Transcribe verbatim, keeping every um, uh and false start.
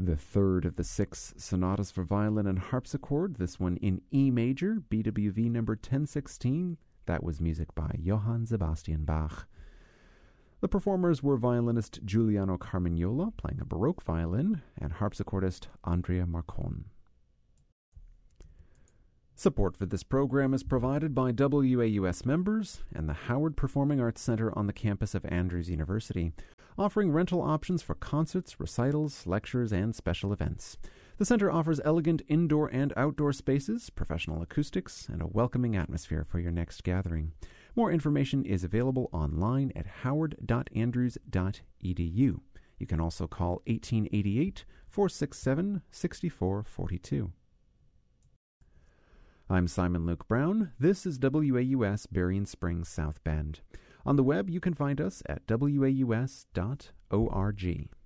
The third of the six sonatas for violin and harpsichord, this one in E major, B W V number ten sixteen. That was music by Johann Sebastian Bach. The performers were violinist Giuliano Carmignola, playing a Baroque violin, and harpsichordist Andrea Marcon. Support for this program is provided by W A U S members and the Howard Performing Arts Center on the campus of Andrews University, offering rental options for concerts, recitals, lectures, and special events. The center offers elegant indoor and outdoor spaces, professional acoustics, and a welcoming atmosphere for your next gathering. More information is available online at howard dot andrews dot e d u. You can also call eighteen eighty-eight, four six seven, six four four two. I'm Simon Luke Brown. This is W A U S Berrien Springs South Bend. On the web, you can find us at w a u s dot org.